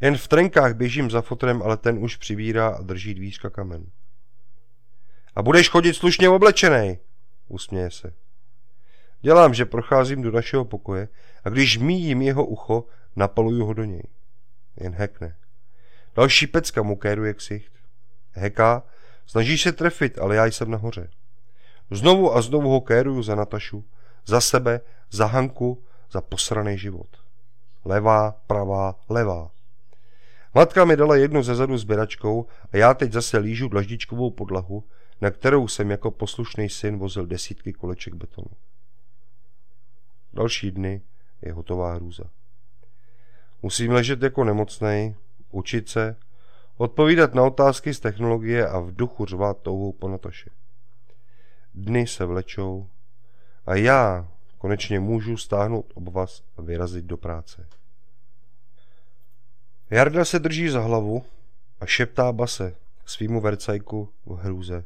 Jen v trenkách běžím za fotrem, ale ten už přibírá a drží dvířka kamen. A budeš chodit slušně oblečenej, usměje se. Dělám, že procházím do našeho pokoje a když míjím jeho ucho, napaluju ho do něj. Jen hekne. Další pecka mu kéruje ksicht. Heká, snaží se trefit, ale já jsem nahoře. Znovu a znovu ho kéruju za Natašu, za sebe, za Hanku, za posraný život. Levá, pravá, levá. Matka mi dala jednu zezadu s běračkou a já teď zase lížu dlaždičkovou podlahu, na kterou jsem jako poslušný syn vozil desítky koleček betonu. Další dny je hotová hrůza. Musím ležet jako nemocnej, učit se, odpovídat na otázky z technologie a v duchu řvát touhou po Nataše. Dny se vlečou a já konečně můžu stáhnout obvaz a vyrazit do práce. Jarda se drží za hlavu a šeptá base svýmu vercajku v hrůze.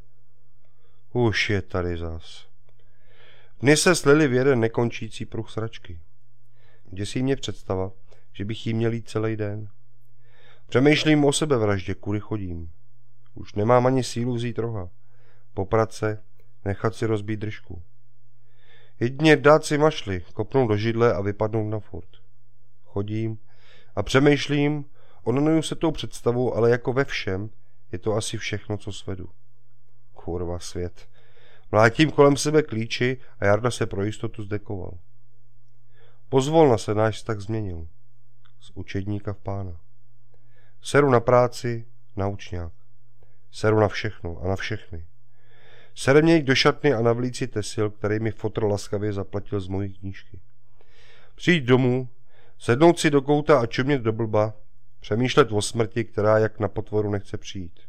Už je tady zas. Dny se slily v jeden nekončící pruh sračky. Děsí mě představa, že bych jí měl jít celý den. Přemýšlím o sebevraždě, kudy chodím. Už nemám ani sílu vzít roha. Poprat se, nechat si rozbít držku. Jedině dát si mašli, kopnout do židle a vypadnout na furt. Chodím a přemýšlím, onanuju se tou představou, ale jako ve všem je to asi všechno, co svedu. Kurva svět. Mlátím kolem sebe klíči a Jarda se pro jistotu zdekoval. Pozvolna se náš vztah změnil. Z učedníka v pána. Seru na práci, na učňák. Seru na všechno a na všechny. Sere mě jít do šatny a navlít si tesil, který mi fotr laskavě zaplatil z mojí knížky. Přijít domů, sednout si do kouta a čumět do blba, přemýšlet o smrti, která jak na potvoru nechce přijít.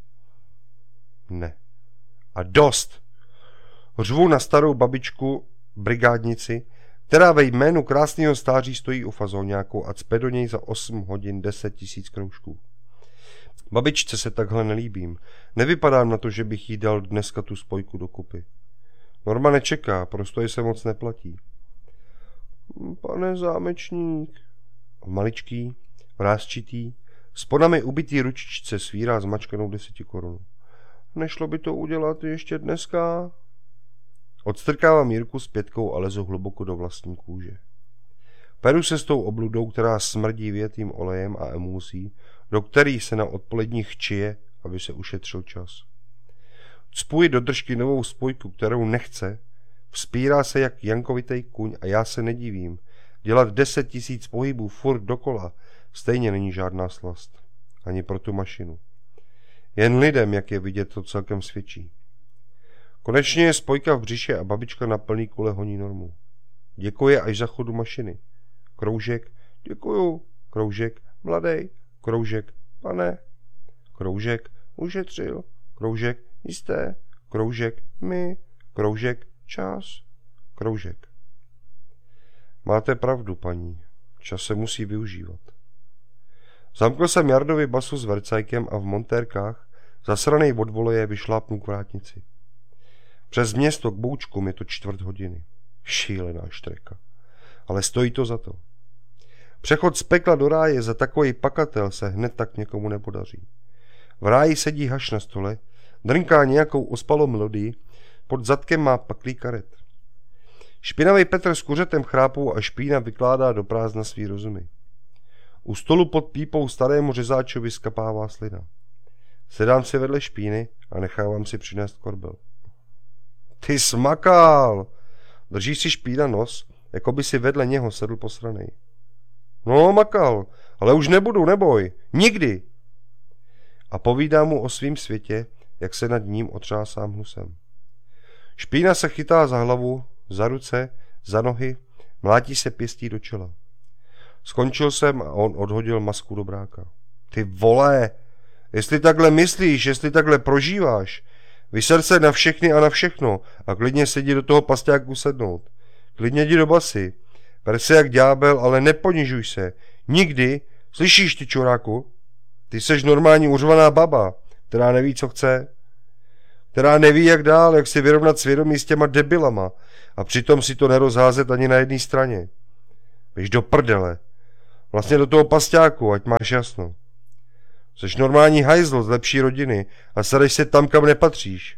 Ne. A dost! Řvu na starou babičku, brigádnici, která ve jménu krásného stáří stojí u fazóňáku a cpe do něj za 8 hodin 10 000 kroužků. Babičce se takhle nelíbím. Nevypadám na to, že bych jí dal dneska tu spojku dokupy. Norma nečeká, prostoje se moc neplatí. Pane zámečník, maličký, vrásčitý, s podami ubitý ručičce svírá zmačkanou 10 korun. Nešlo by to udělat ještě dneska? Odstrkávám Jirku s pětkou a lezu hluboko do vlastní kůže. Peru se s tou obludou, která smrdí větým olejem a emulsí, do který se na odpoledních čije, aby se ušetřil čas. Cpuji do držky novou spojku, kterou nechce, vzpírá se jak jankovitej kuň a já se nedivím. Dělat 10 000 pohybů furt dokola stejně není žádná slast. Ani pro tu mašinu. Jen lidem, jak je vidět, to celkem svědčí. Konečně je spojka v břiše a babička na plný kule honí Normu. Děkuje až za chodu mašiny. Kroužek, děkuju. Kroužek, mladej. Kroužek, pane. Kroužek, ušetřil. Kroužek, jisté. Kroužek, my. Kroužek, čas. Kroužek. Máte pravdu, paní. Čas se musí využívat. Zamkl jsem Jardovi basu s vercajkem a v montérkách, zasranej od voleje, vyšlápnu k vrátnici. Přes město k Boučkům je to 4 hodiny. Šílená štreka. Ale stojí to za to. Přechod z pekla do ráje za takový pakatel se hned tak někomu nepodaří. V ráji sedí haš na stole, drnká nějakou ospalou melodii, pod zadkem má paklý karet. Špinavý Petr s kuřetem chrápou a špína vykládá do prázdna svý rozumy. U stolu pod pípou starému řezáčovi skapává slina. Sedám si vedle špíny a nechávám si přinést korbel. Ty smakál! Drží si špína nos, jako by si vedle něho sedl posranej. No, makal, ale už nebudu, neboj, nikdy! A povídám mu o svým světě, jak se nad ním otřásám hnusem. Špína se chytá za hlavu, za ruce, za nohy, mlátí se pěstí do čela. Skončil jsem a on odhodil masku do bráka. Ty vole, jestli takhle myslíš, jestli takhle prožíváš, vyser se na všechny a na všechno a klidně si jdi do toho pasťáku sednout. Klidně jdi do basy. Per se jak ďábel, ale neponižuj se. Nikdy, slyšíš ty čuráku? Ty seš normální uřvaná baba, která neví, co chce. Která neví, jak dál, jak si vyrovnat svědomí s těma debilama a přitom si to nerozházet ani na jedné straně. Běž do prdele. Vlastně do toho pasťáku, ať máš jasno. Jseš normální hajzl z lepší rodiny a stareš se tam, kam nepatříš.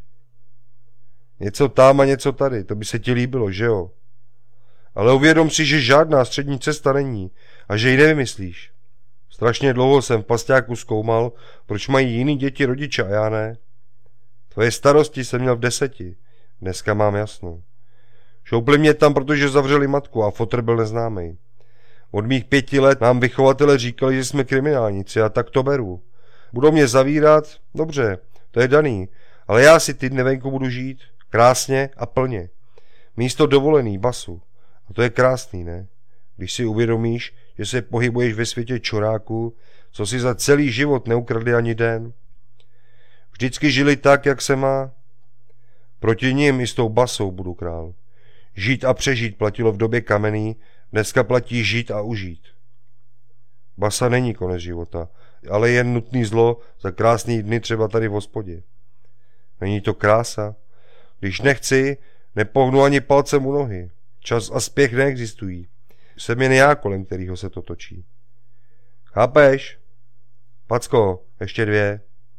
Něco tam a něco tady, to by se ti líbilo, že jo? Ale uvědom si, že žádná střední cesta není a že ji nevymyslíš. Strašně dlouho jsem v pasťáku zkoumal, proč mají jiný děti rodiče a já ne. Tvoje starosti jsem měl v 10, dneska mám jasno. Šoupli mě tam, protože zavřeli matku a fotr byl neznámej. Od mých 5 let nám vychovatele říkali, že jsme kriminálníci a tak to beru. Budou mě zavírat? Dobře, to je daný, ale já si ty dny venku budu žít, krásně a plně. Místo dovolený, basu. A to je krásný, ne? Když si uvědomíš, že se pohybuješ ve světě čoráků, co si za celý život neukradli ani den. Vždycky žili tak, jak se má. Proti nim i s tou basou budu král. Žít a přežít platilo v době kamenný, dneska platí žít a užít. Basa není konec života, ale jen nutný zlo za krásný dny třeba tady v hospodě. Není to krása? Když nechci, nepohnu ani palcem u nohy. Čas a spěch neexistují. Jsem jen já, kolem kterého se to točí. Chápeš? Packo, ještě 2.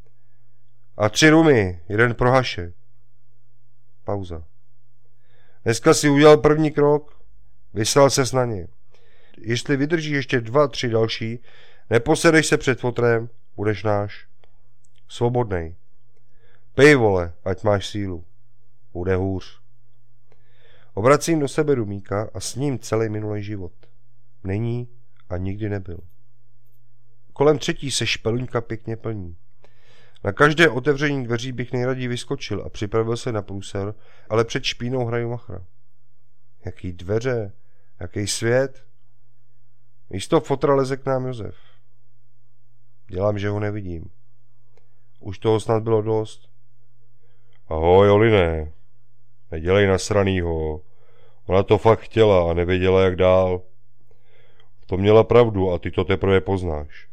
A 3 rumy, 1 pro Haše. Pauza. Dneska si udělal první krok, vysel ses na ně. Jestli vydržíš ještě 2, 3 další, neposedeš se před fotrem, budeš náš. Svobodnej. Pij, vole, ať máš sílu. Bude hůř. Obracím do sebe Rumíka a s ním celý minulý život. Není a nikdy nebyl. Kolem 3 se špeluňka pěkně plní. Na každé otevření dveří bych nejraději vyskočil a připravil se na průser, ale před špínou hraju machra. Jaký dveře, jaký svět. Místo fotra leze k nám Josef. Dělám, že ho nevidím. Už toho snad bylo dost. Ahoj, Oliné. Nedělej nasranýho. Ona to fakt chtěla a nevěděla, jak dál. To měla pravdu a ty to teprve poznáš.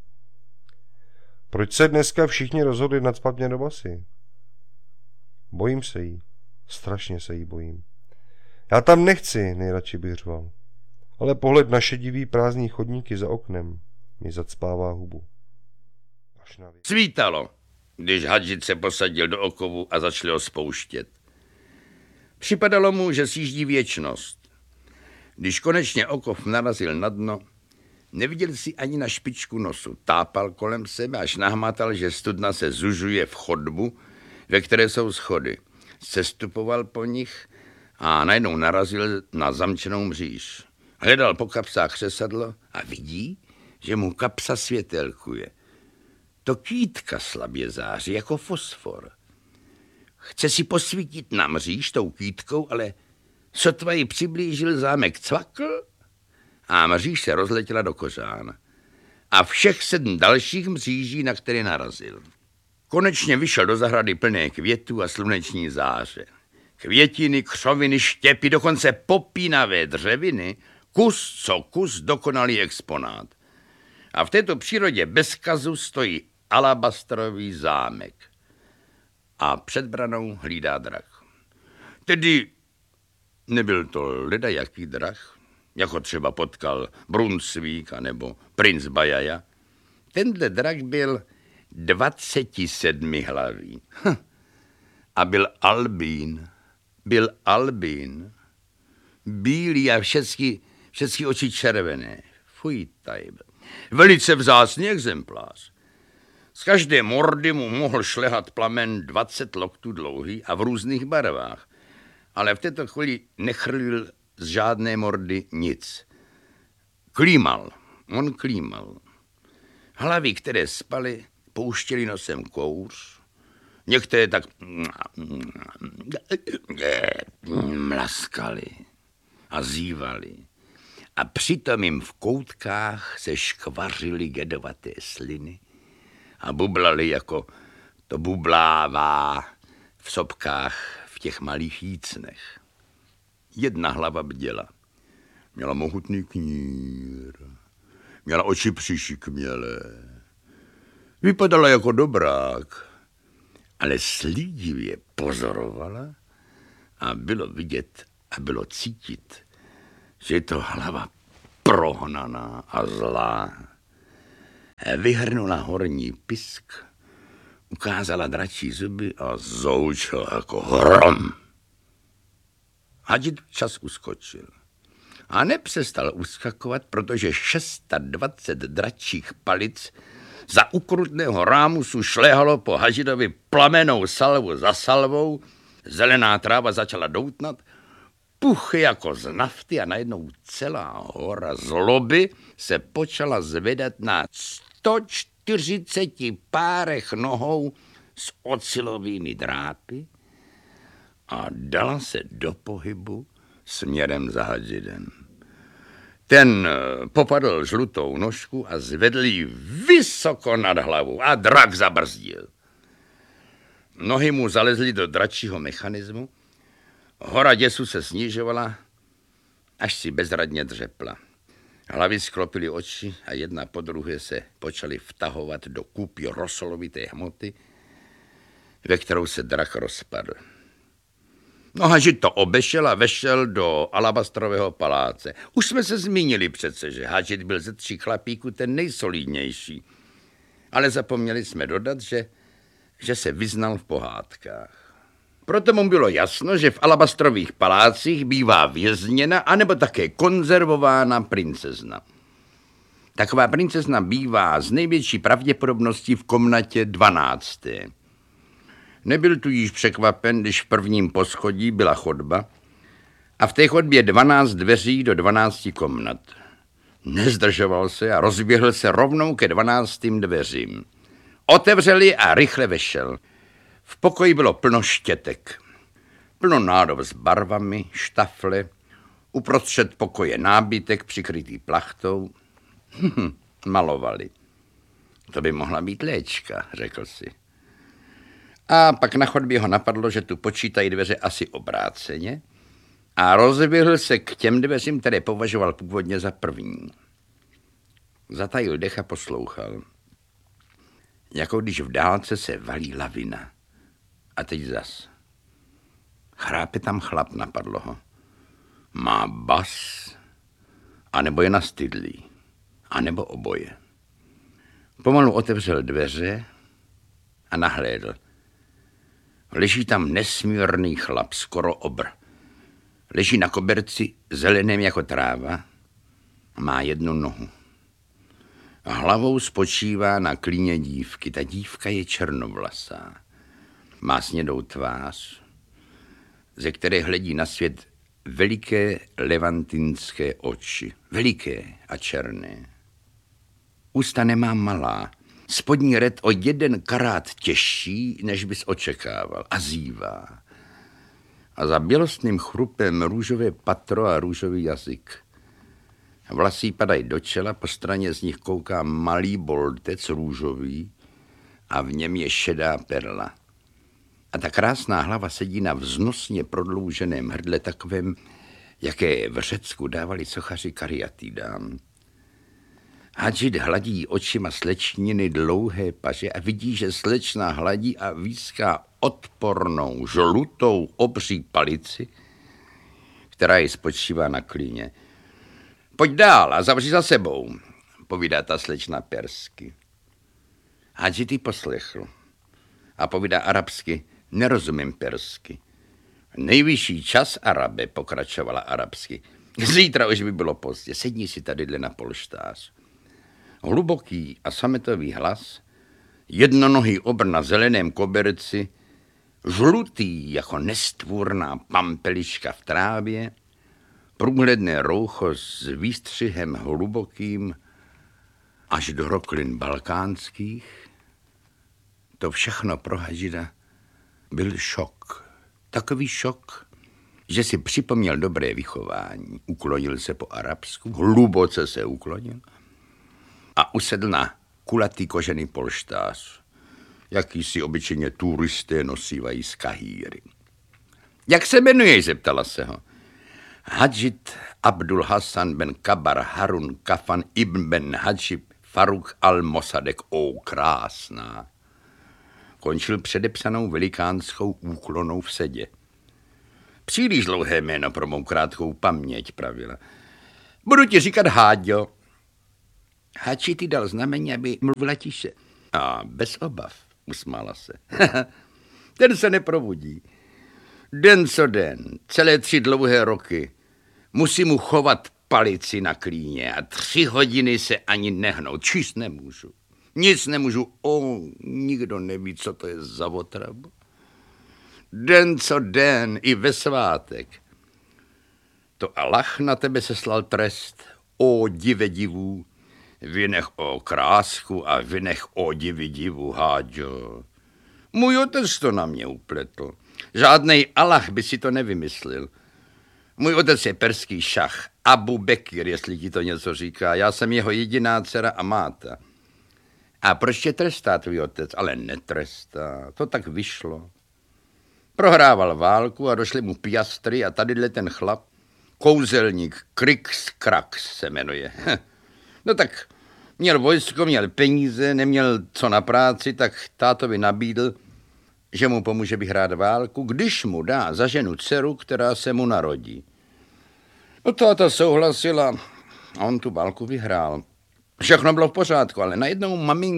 Proč se dneska všichni rozhodli nacpat mě do basy? Bojím se jí. Strašně se jí bojím. Já tam nechci, nejradši bych řval. Ale pohled na šedivý prázdný chodníky za oknem mi zacpává hubu. Svítalo, když Hadžit se posadil do okovu a začali ho spouštět. Připadalo mu, že sjíždí věčnost. Když konečně okov narazil na dno, neviděl si ani na špičku nosu. Tápal kolem sebe, až nahmatal, že studna se zužuje v chodbu, ve které jsou schody. Sestupoval po nich a najednou narazil na zamčenou mříž. Hledal po kapsách křesadlo a vidí, že mu kapsa světelkuje. To kýtka slabě září jako fosfor. Chce si posvítit na mříž tou kýtkou, ale sotva ji přiblížil, zámek cvakl a mříž se rozletěla do kořán. A všech 7 dalších mříží, na které narazil. Konečně vyšel do zahrady plné květů a sluneční záře. Květiny, křoviny, štěpy, dokonce popínavé dřeviny, kus co kus dokonalý exponát. A v této přírodě bez kazu stojí alabastrový zámek. A před branou hlídá drak. Tedy nebyl to ledajaký drak, jako třeba potkal Brunsvík nebo princ Bajaja. Tenhle drak byl 27 hlavý. A byl albín. Bílý a všechny oči červené. Fuj, tajb. Velice vzácný exemplář. Z každé mordy mu mohl šlehat plamen 20 loktů dlouhý a v různých barvách. Ale v této chvíli nechrlil z žádné mordy nic. On klímal. Hlavy, které spaly, pouštěly nosem kouř. Některé tak mlaskali a zívali. A přitom jim v koutkách se škvařily jedovaté sliny a bublali, jako to bublává v sopkách v těch malých jícnech. Jedna hlava bděla. Měla mohutný knír. Měla oči přišikmělé. Vypadala jako dobrák, ale slídivě pozorovala a bylo vidět a bylo cítit, že je to hlava prohnaná a zlá. vyhrnula horní pisk, ukázala dračí zuby a zoučela jako hrom. Hadžit čas uskočil. A nepřestal uskakovat, protože 620 dračích palic za ukrutného rámusu šléhalo po Hadžidovi plamenou salvu za salvou, zelená tráva začala doutnat, puchy jako z nafty a najednou celá hora zloby se počala zvedat na 140 párech nohou s ocelovými drápy a dala se do pohybu směrem za Hadžidem. Ten popadl žlutou nožku a zvedl ji vysoko nad hlavu a drak zabrzdil. Nohy mu zalezly do dračího mechanismu, hora děsu se snižovala, až si bezradně dřepla. Hlavy sklopily oči a jedna po druhé se počaly vtahovat do kupy rosolovité hmoty, ve kterou se drak rozpadl. No Hadžid to obešel a vešel do alabastrového paláce. Už jsme se zmínili přece, že Hadžid byl ze 3 chlapíků ten nejsolidnější. Ale zapomněli jsme dodat, že se vyznal v pohádkách. Proto mu bylo jasno, že v alabastrových palácích bývá vězněna anebo také konzervována princezna. Taková princezna bývá z největší pravděpodobností v komnatě 12. Nebyl tudíž překvapen, když v prvním poschodí byla chodba a v té chodbě 12 dveří do 12 komnat. Nezdržoval se a rozběhl se rovnou ke 12 dveřím. Otevřel je a rychle vešel. V pokoji bylo plno štětek, plno nádob s barvami, štafle, uprostřed pokoje nábytek přikrytý plachtou. Malovali. To by mohla být léčka, řekl si. A pak na chodbě ho napadlo, že tu počítají dveře asi obráceně a rozběhl se k těm dveřím, které považoval původně za první. Zatajil dech a poslouchal. Jako když v dálce se valí lavina. A teď zas. Chrápe tam chlap, napadlo ho. Má bas, anebo je nastydlý, anebo oboje. Pomalu otevřel dveře a nahlédl. Leží tam nesmírný chlap, skoro obr. Leží na koberci zeleném jako tráva a má 1 nohu. A hlavou spočívá na klíně dívky. Ta dívka je černovlasá. Má snědou tvář, ze které hledí na svět veliké levantinské oči. Veliké a černé. Ústa nemá malá. Spodní red o 1 karát těžší, než bys očekával. A zívá. A za bělostným chrupem růžové patro a růžový jazyk. Vlasy padají do čela, po straně z nich kouká malý boltec růžový a v něm je šedá perla. A ta krásná hlava sedí na vznosně prodlouženém hrdle takovém, jaké v Řecku dávali sochaři kariatidám. Hadžid hladí očima slečniny dlouhé paže a vidí, že slečna hladí a výská odpornou, žlutou obří palici, která ji spočívá na klíně. Pojď dál a zavři za sebou, povídá ta slečna persky. Hadžid ji poslechl a povídá arabsky, nerozumím persky. Nejvyšší čas, Arabe, pokračovala arabsky. Zítra už by bylo pozdě, sedni si tadyhle na polštář. Hluboký a sametový hlas, jednonohý obr na zeleném koberci, žlutý jako nestvůrná pampeliška v trávě, průhledné roucho s výstřihem hlubokým až do roklin balkánských. To všechno pro Hadžida byl šok. Takový šok, že si připomněl dobré vychování. Uklonil se po arabsku, hluboce se uklonil a usedl na kulatý kožený polštář, jaký si obyčejně turisté nosívají z Kahíry. Jak se jmenuješ, zeptala se ho. Hadžid Abdul Hasan ben Kabar Harun Kafan ibn ben Hadžib Faruk al-Mosadek. Krásná. Končil předepsanou velikánskou úklonou v sedě. Příliš dlouhé jméno pro mou krátkou paměť, pravila. Budu ti říkat Háďo. Hači ti dal znamení, aby mluvila tiše. A bez obav, usmála se. Ten se neprobudí. Den co den, celé 3 dlouhé roky, musí mu chovat palici na klíně a 3 hodiny se ani nehnout. Číst nemůžu. Nic nemůžu. Nikdo neví, co to je za otravu. Den co den, i ve svátek. To Allah na tebe seslal trest. Dive divů, vynech o krásku a vynech o divy divu, Háďo. Můj otec to na mě upletl. Žádnej Allah by si to nevymyslel. Můj otec je perský šach, Abu Bekir, jestli ti to něco říká. Já jsem jeho jediná dcera a máta. A proč tě trestá tvůj otec? Ale netrestá, to tak vyšlo. Prohrával válku a došly mu piastry a tadyhle ten chlap, kouzelník Krix Krax se jmenuje. No tak měl vojsko, měl peníze, neměl co na práci, tak tátovi nabídl, že mu pomůže vyhrát válku, když mu dá za ženu dceru, která se mu narodí. No táta souhlasila a on tu válku vyhrál. Všechno bylo v pořádku, ale najednou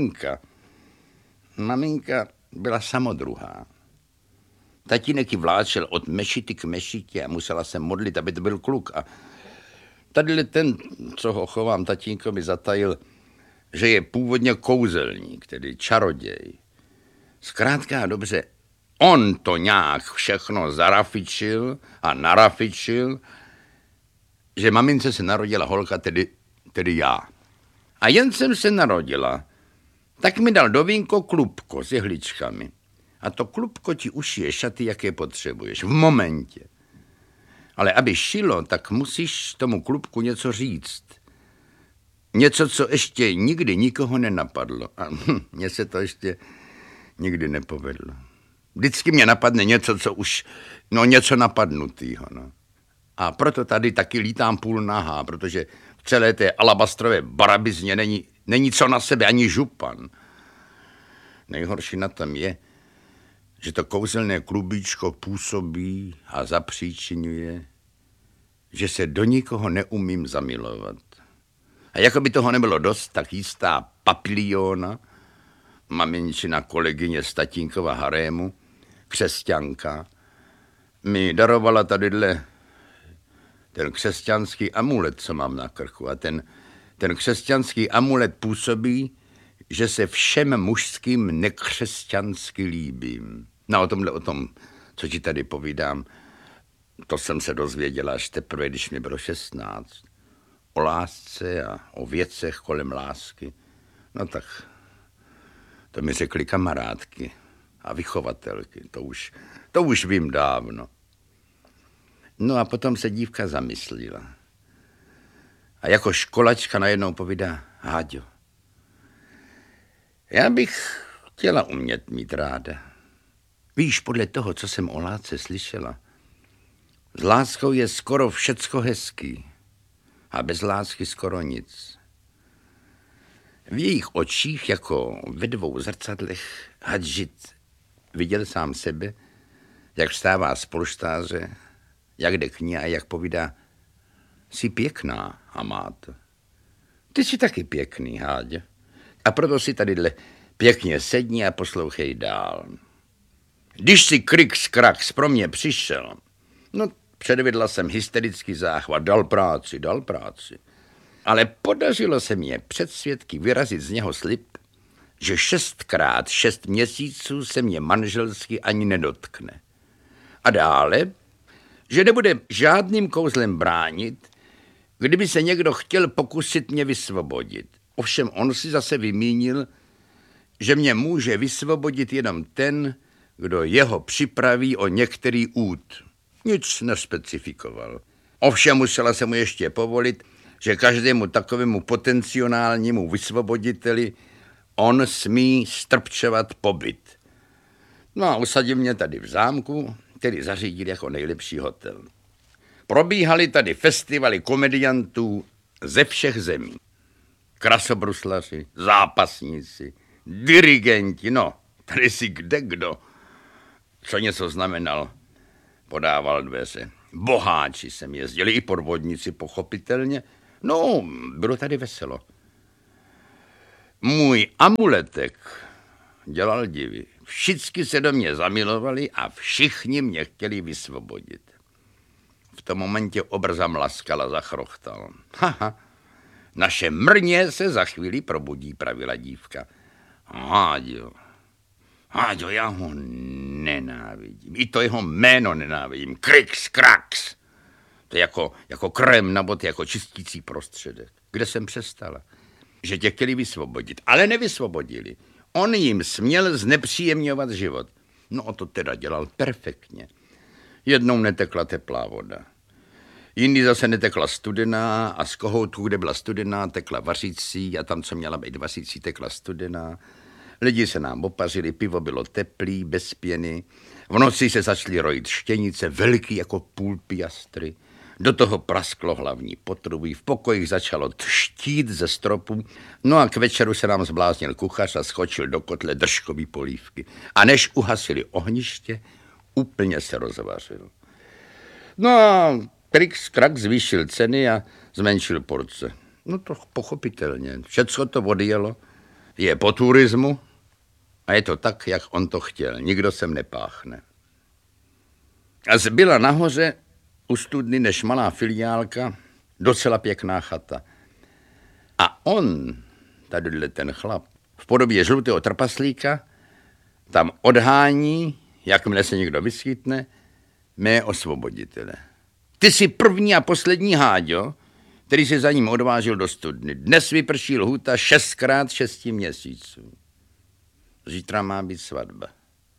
maminka byla samodruhá. Tatínek ji vláčel od mešity k mešitě a musela se modlit, aby to byl kluk. A tady ten, co ho chovám, tatínkovi zatajil, že je původně kouzelník, tedy čaroděj. Zkrátka a dobře, on to nějak všechno zarafičil a narafičil, že mamince se narodila holka, tedy já. A jen jsem se narodila, tak mi dal do vínko klubko s jehličkami. A to klubko ti ušije šaty, jaké potřebuješ, v momentě. Ale aby šilo, tak musíš tomu klubku něco říct. Něco, co ještě nikdy nikoho nenapadlo. A mně se to ještě nikdy nepovedlo. Vždycky mě napadne něco, co už, něco napadnutýho, no. A proto tady taky lítám půl nahá, protože v celé té alabastrové barabizně není co na sebe, ani župan. Nejhorší na tom je, že to kouzelné klubíčko působí a zapříčinuje, že se do nikoho neumím zamilovat. A jako by toho nebylo dost, tak jistá Papiliona, maminčina kolegyně z tatínkova harému, křesťanka, mi darovala tadyhle ten křesťanský amulet, co mám na krku. A ten křesťanský amulet působí, že se všem mužským nekřesťansky líbím. No o tom, co ti tady povídám, to jsem se dozvěděla až teprve, když mi bylo 16. O lásce a o věcech kolem lásky. No tak, to mi řekli kamarádky a vychovatelky, to už vím dávno. No a potom se dívka zamyslela. A jako školačka najednou povídá, Háďo, já bych chtěla umět mít ráda. Víš, podle toho, co jsem o lásce slyšela, s láskou je skoro všecko hezký a bez lásky skoro nic. V jejich očích, jako ve 2 zrcadlech, Hadžit viděl sám sebe, jak vstává z polštáře, jak jde k ní a jak povídá, jsi pěkná, Amáto. Ty jsi taky pěkný, Háďo. A proto si tadyhle pěkně sedni a poslouchej dál. Když si Krix Krax pro mě přišel, předvedla jsem hysterický záchvat, dal práci. Ale podařilo se mě před svědky vyrazit z něho slib, že 6krát 6 měsíců se mě manželsky ani nedotkne. A dále, že nebude žádným kouzlem bránit, kdyby se někdo chtěl pokusit mě vysvobodit. Ovšem on si zase vymínil, že mě může vysvobodit jenom ten, kdo jeho připraví o některý út. Nic nespecifikoval. Ovšem musela se mu ještě povolit, že každému takovému potenciálnímu vysvoboditeli on smí strpčovat pobyt. No a usadil mě tady v zámku, který zařídil jako nejlepší hotel. Probíhaly tady festivaly komediantů ze všech zemí. Krasobruslaři, zápasníci, dirigenti, tady si kdekdo, co něco znamenal, podával dveře. Boháči sem jezdili, i podvodníci pochopitelně. Bylo tady veselo. Můj amuletek dělal divy. Všichni se do mě zamilovali a všichni mě chtěli vysvobodit. V tom momentě Obr zamlaskal a zachrochtal. Haha, naše mrně se za chvíli probudí, pravila dívka. Háďo, já ho nenávidím. I to jeho jméno nenávidím. Krix, krax. To je jako krém na boty, jako čistící prostředek. Kde jsem přestala? Že tě chtěli vysvobodit, ale nevysvobodili. On jim směl znepříjemňovat život. No o to teda dělal perfektně. Jednou netekla teplá voda. Jindy zase netekla studená a z kohoutů, kde byla studená, tekla vařící a tam, co měla být vařící, tekla studená. Lidi se nám opařili, pivo bylo teplý, bez pěny. V noci se začaly rojit štěnice, velký jako půl piastry. Do toho prasklo hlavní potrubí, v pokojích začalo třtít ze stropu, no a k večeru se nám zbláznil kuchař a skočil do kotle držkový polívky. A než uhasili ohniště, úplně se rozvařil. No a Krix Krax zvýšil ceny a zmenšil porce. No to pochopitelně, všecko to odjelo, je po turismu a je to tak, jak on to chtěl, nikdo sem nepáchne. A zbyla nahoře u studny než malá filiálka, docela pěkná chata. A on, tadyhle ten chlap, v podobě žlutého trpaslíka, tam odhání, jakmile se někdo vyskytne, mé osvoboditele. Ty jsi první a poslední Háďo, který se za ním odvážil do studny. Dnes vyprší lhůta 6x6 měsíců. Zítra má být svatba.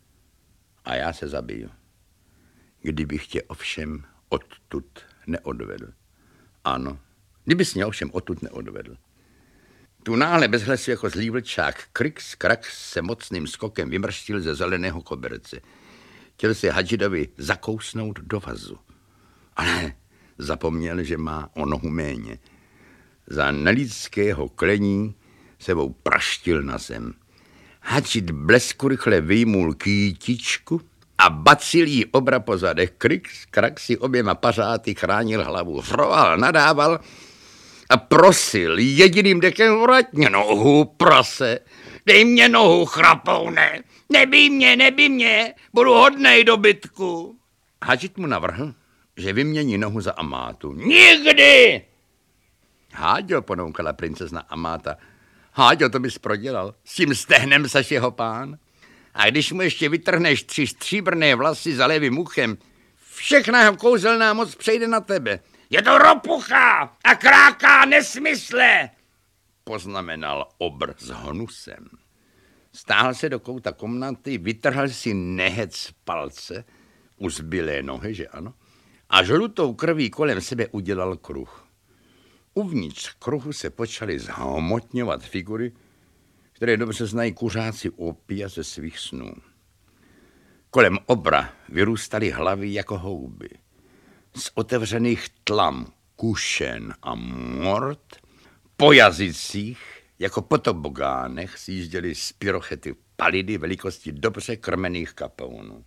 A já se zabiju. Kdybych tě ovšem odtud neodvedl. Ano, kdybys mě ovšem odtud neodvedl. Tu náhle bez hlasu jako zlý vlčák Krix Krax se mocným skokem vymrštil ze zeleného koberce. Chtěl se Hadžidovi zakousnout do vazu. Ale zapomněl, že má o nohu méně. Za nelidského klení sebou praštil na zem. Hadžid blesku rychle vyjmul kýtičku a bacil jí Obra po zadech. Krix Krax si oběma pařáty chránil hlavu. Froval, nadával a prosil jediným dechem vrať mě nohu, prase. Dej mě nohu, chrapoune. Nebij mě, budu hodnej dobytku. Hadžid mu navrhl, že vymění nohu za Amátu. Nikdy! Háďo, ponoukala princezna Amáta. Háďo, to bys prodělal. S tím stehnem saš jeho pán. A když mu ještě vytrhneš 3 stříbrné vlasy za levým uchem, všechna jeho kouzelná moc přejde na tebe. Je to ropucha a kráká nesmysle, poznamenal Obr s hnusem. Stáhl se do kouta komnaty, vytrhl si nehec z palce, u zbylé nohy, že ano, a žlutou krví kolem sebe udělal kruh. Uvnitř kruhu se počaly zhmotňovat figury, které dobře znají kuřáci opia ze svých snů. Kolem Obra vyrůstaly hlavy jako houby. Z otevřených tlam kušen a mort, po jazycích, jako po tobogánech, sjížděly z pyrochety palidy velikosti dobře krmených kapounů.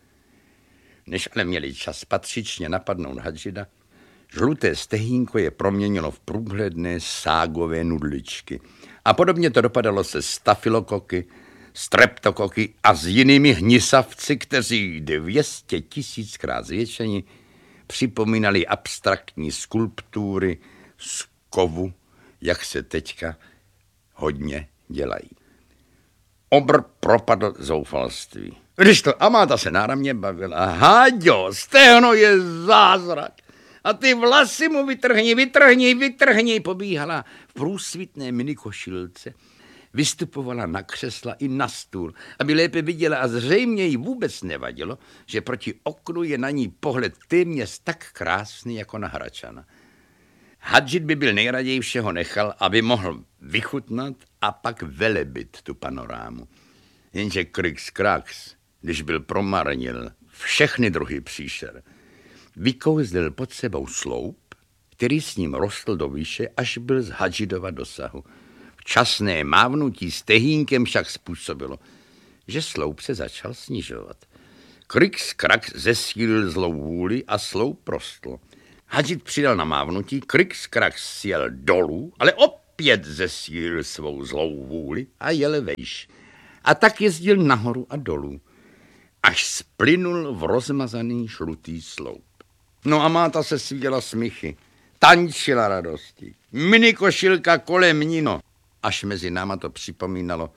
Než ale měli čas patřičně napadnout Hadžida, žluté stehínko je proměnilo v průhledné ságové nudličky. A podobně to dopadalo se stafilokoky, streptokoky a s jinými hnisavci, kteří 200 000krát zvětšeni připomínali abstraktní skulptury z kovu, jak se teďka hodně dělají. Obr propadl zoufalství. Když to Amáta se náramně bavila. Háďo, stehno je zázrak. A ty vlasy mu vytrhni, pobíhala v průsvitné minikošilce. Vystupovala na křesla i na stůl, aby lépe viděla a zřejmě jí vůbec nevadilo, že proti oknu je na ní pohled téměř tak krásný jako na Hračana. Hadžid by byl nejraději všeho nechal, aby mohl vychutnat a pak velebit tu panorámu. Jenže Krix Krax, když byl promarnil všechny druhy příšer, vykouzlil pod sebou sloup, který s ním rostl do výše, až byl z Hadžidova dosahu. Včasné mávnutí stehínkem však způsobilo, že sloup se začal snižovat. Krix Krax zesílil zlou vůli a sloup rostl. Hadžid přidal na mávnutí, Krix Krax sjel dolů, ale opět zesílil svou zlou vůli a jel vejš. A tak jezdil nahoru a dolů, až splynul v rozmazaný žlutý sloup. No a máta se svíjela smíchy, tančila radosti, minikošilka kolem ní, no. Až mezi náma to připomínalo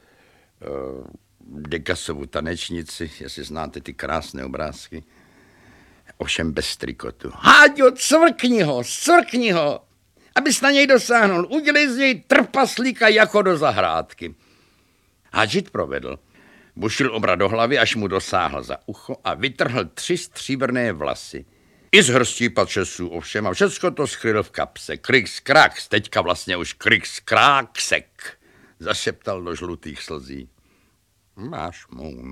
Degasovu tanečnici, jestli znáte ty krásné obrázky, ovšem bez trikotu. Háďo, cvrkni ho, abys na něj dosáhnul, udělej z něj trpaslíka jako do zahrádky. Hadžit provedl. Bušil obra do hlavy, až mu dosáhl za ucho a vytrhl 3 stříbrné vlasy. I z hrstí pačesů ovšem a všecko to skryl v kapse. Kriks kraks, teďka vlastně už kriks kráksek, zašeptal do žlutých slzí. Máš mou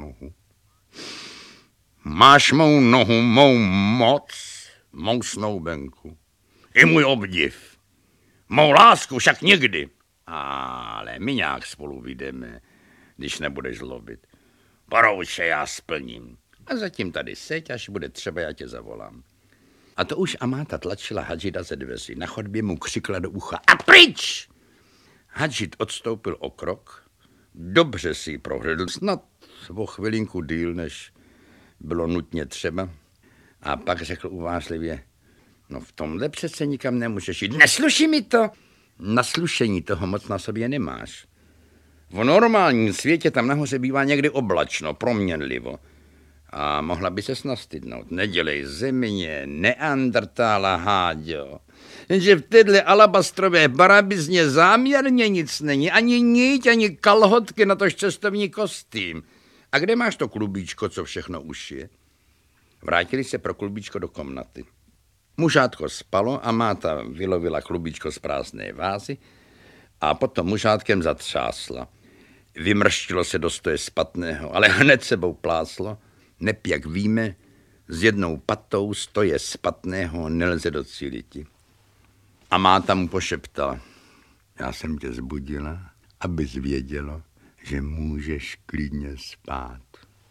nohu, mou moc, mou snoubenku. I můj obdiv. Mou lásku však nikdy. Ale my nějak spolu vyjdeme, když nebudeš zlobit. Porouče, já splním. A zatím tady seď, až bude třeba, já tě zavolám. A to už Amáta tlačila Hadžida ze dveří. Na chodbě mu křikla do ucha. A pryč! Hadžid odstoupil o krok. Dobře si ji prohlédl, snad o chvilinku díl, než bylo nutně třeba. A pak řekl uvážlivě, no v tomhle přece nikam nemůžeš jít. Nesluší mi to. Na slušení toho moc na sobě nemáš. V normálním světě tam nahoře bývá někdy oblačno, proměnlivo. A mohla by ses nastydnout. Nedělej země, neandertála, Háďo. Jenže v téhle alabastrové barabizně záměrně nic není. Ani niť, ani kalhotky, na tož cestovní kostým. A kde máš to klubíčko, co všechno ušije? Vrátili se pro klubíčko do komnaty. Mužátko spalo a máta vylovila klubíčko z prázdné vázy a potom mužátkem zatřásla. Vymrštilo se do stoje spatného, ale hned sebou pláslo. Neb, jak víme, s jednou patou stoje spatného nelze docíliti. A máta mu pošeptala, já jsem tě zbudila, abys vědělo, že můžeš klidně spát.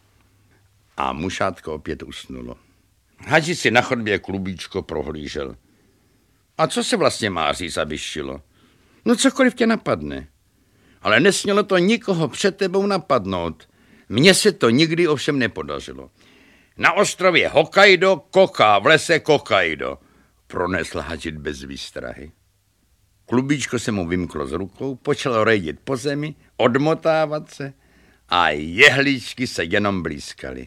A mušátko opět usnulo. Hadži si na chodbě klubíčko prohlížel. A co se vlastně má říct, aby šilo? No cokoliv tě napadne. Ale nesmělo to nikoho před tebou napadnout. Mně se to nikdy ovšem nepodařilo. Na ostrově Hokkaido koká, v lese kokaido, pronesl Hadžid bez výstrahy. Klubíčko se mu vymklo z rukou, počalo rejdit po zemi, odmotávat se a jehličky se jenom blízkaly.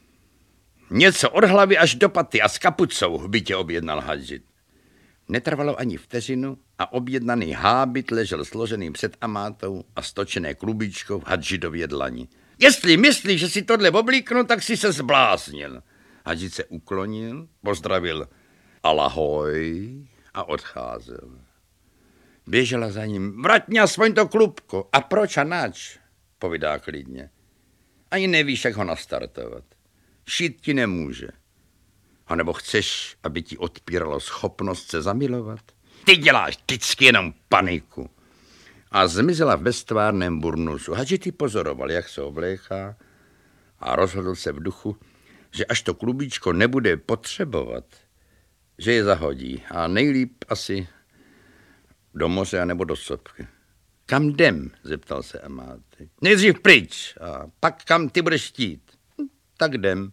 Něco od hlavy až do paty a s kapucou v bytě objednal Hadžid. Netrvalo ani vteřinu a objednaný hábit ležel složený před Amátou a stočené klubíčko v Hadžidově dlani. Jestli myslíš, že si tohle oblíknu, tak si se zbláznil. Hadžid se uklonil, pozdravil alahoj a odcházel. Běžela za ním. Vrať mě aspoň to klubko. A proč a nač? Povídá klidně. Ani nevíš, jak ho nastartovat. Šít ti nemůže. A nebo chceš, aby ti odpíralo schopnost se zamilovat? Ty děláš vždycky jenom paniku. A zmizela v beztvárném burnusu. Hadžid ji pozoroval, jak se obléchá a rozhodl se v duchu, že až to klubíčko nebude potřebovat, že je zahodí a nejlíp asi do moře anebo do sopky. Kam jdem? Zeptal se Amáty. Nejdřív pryč a pak kam ty budeš chtít. Tak jdem.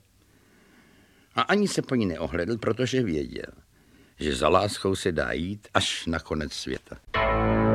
A ani se po ní neohledl, protože věděl, že za láskou se dá jít až na konec světa.